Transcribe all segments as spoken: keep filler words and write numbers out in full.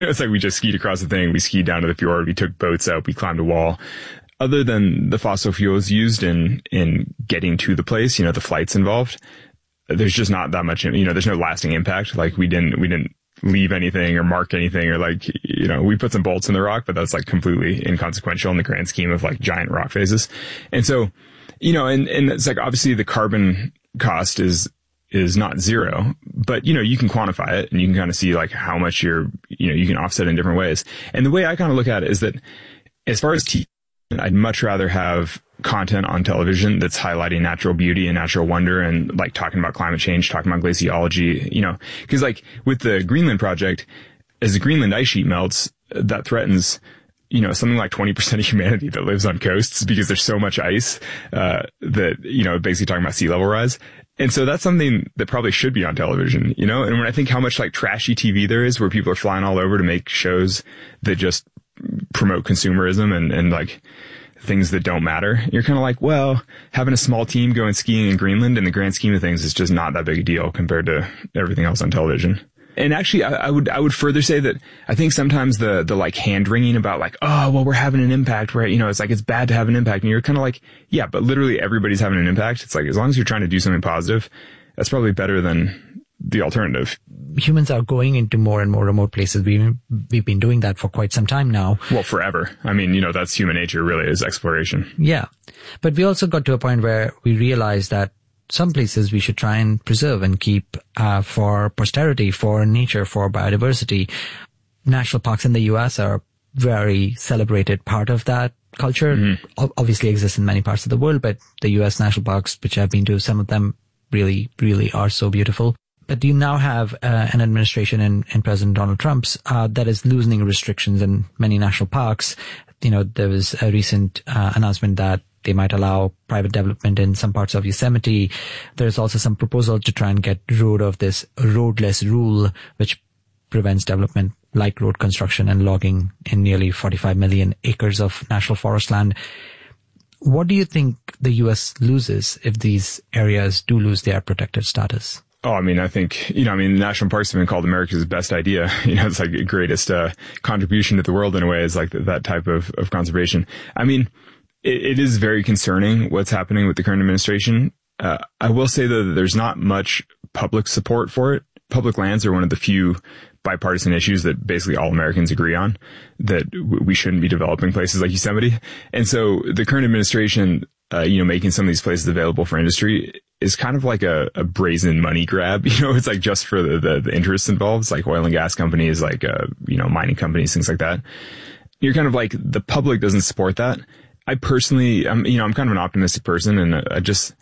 It's like we just skied across the thing. We skied down to the fjord. We took boats out. We climbed a wall. Other than the fossil fuels used in, in getting to the place, you know, the flights involved, there's just not that much, you know, there's no lasting impact. Like we didn't, we didn't leave anything or mark anything or like, you know, we put some bolts in the rock, but that's like completely inconsequential in the grand scheme of like giant rock faces. And so, you know, and, and it's like obviously the carbon cost is, is not zero, but you know, you can quantify it and you can kind of see like how much you're, you know, you can offset in different ways. And the way I kind of look at it is that as far as T V, I'd much rather have content on television that's highlighting natural beauty and natural wonder and like talking about climate change, talking about glaciology, you know, cause like with the Greenland project, as the Greenland ice sheet melts, that threatens, you know, something like twenty percent of humanity that lives on coasts because there's so much ice, uh, that, you know, basically talking about sea level rise. And so that's something that probably should be on television, you know, and when I think how much like trashy T V there is where people are flying all over to make shows that just promote consumerism and, and like things that don't matter, you're kind of like, well, having a small team going skiing in Greenland in the grand scheme of things is just not that big a deal compared to everything else on television. And actually, I, I would, I would further say that I think sometimes the, the like hand wringing about like, oh, well, we're having an impact where, you know, it's like, it's bad to have an impact. And you're kind of like, yeah, but literally everybody's having an impact. It's like, as long as you're trying to do something positive, that's probably better than the alternative. Humans are going into more and more remote places. We, we've been doing that for quite some time now. Well, forever. I mean, you know, that's human nature really, is exploration. Yeah. But we also got to a point where we realized that some places we should try and preserve and keep uh, for posterity, for nature, for biodiversity. National parks in the U S are a very celebrated part of that culture. Mm-hmm. O- obviously exists in many parts of the world, but the U S national parks, which I've been to, some of them really, really are so beautiful. But you now have uh, an administration in, in President Donald Trump's uh, that is loosening restrictions in many national parks. You know, there was a recent uh, announcement that they might allow private development in some parts of Yosemite. There's also some proposal to try and get rid of this roadless rule, which prevents development like road construction and logging in nearly forty-five million acres of national forest land. What do you think the U S loses if these areas do lose their protected status? Oh, I mean, I think, you know, I mean, national parks have been called America's best idea. You know, it's like the greatest uh, contribution to the world in a way is like that type of, of conservation. I mean, it, it is very concerning what's happening with the current administration. Uh, I will say, though, that there's not much public support for it. Public lands are one of the few bipartisan issues that basically all Americans agree on, that w- we shouldn't be developing places like Yosemite. And so the current administration, uh, you know, making some of these places available for industry is kind of like a, a brazen money grab. You know, it's like just for the, the, the interests involved. It's like oil and gas companies, like, uh, you know, mining companies, things like that. You're kind of like, the public doesn't support that. I personally, I'm, you know, I'm kind of an optimistic person, and I just,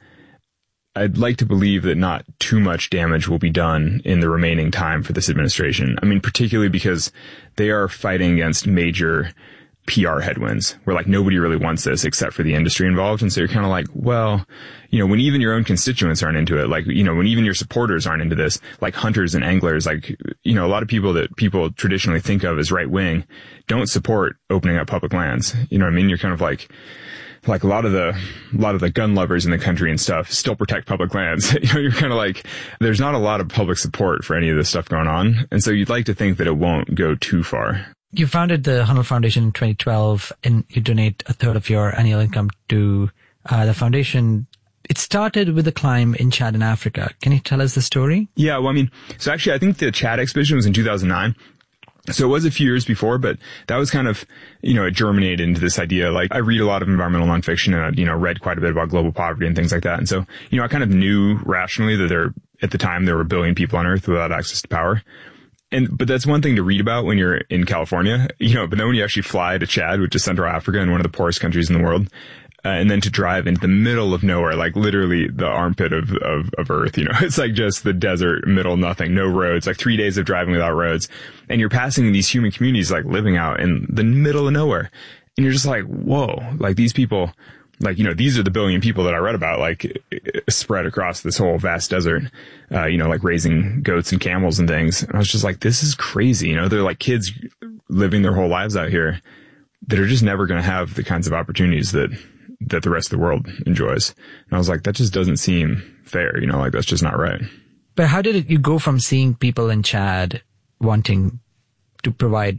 I'd like to believe that not too much damage will be done in the remaining time for this administration. I mean, particularly because they are fighting against major P R headwinds where like nobody really wants this except for the industry involved. And so you're kind of like, well, you know, when even your own constituents aren't into it, like, you know, when even your supporters aren't into this, like hunters and anglers, like, you know, a lot of people that people traditionally think of as right wing don't support opening up public lands. You know what I mean? You're kind of like, like a lot of the, a lot of the gun lovers in the country and stuff still protect public lands. You know, you're kind of like, there's not a lot of public support for any of this stuff going on. And so you'd like to think that it won't go too far. You founded the Hunnell Foundation in twenty twelve, and you donate a third of your annual income to uh, the foundation. It started with a climb in Chad in Africa. Can you tell us the story? Yeah, well, I mean, so actually, I think the Chad expedition was in two thousand nine. So it was a few years before, but that was kind of, you know, it germinated into this idea. Like, I read a lot of environmental nonfiction, and I, you know, read quite a bit about global poverty and things like that. And so, you know, I kind of knew rationally that there, at the time, there were a billion people on Earth without access to power. And, but that's one thing to read about when you're in California, you know, but then when you actually fly to Chad, which is Central Africa and one of the poorest countries in the world, uh, and then to drive into the middle of nowhere, like literally the armpit of, of, of Earth, you know, it's like just the desert, middle, nothing, no roads, like three days of driving without roads. And you're passing these human communities, like living out in the middle of nowhere. And you're just like, whoa, like these people, like, you know, these are the billion people that I read about, like, spread across this whole vast desert, uh, you know, like raising goats and camels and things. And I was just like, this is crazy. You know, they're like kids living their whole lives out here that are just never going to have the kinds of opportunities that, that the rest of the world enjoys. And I was like, that just doesn't seem fair. You know, like that's just not right. But how did it, you go from seeing people in Chad wanting to provide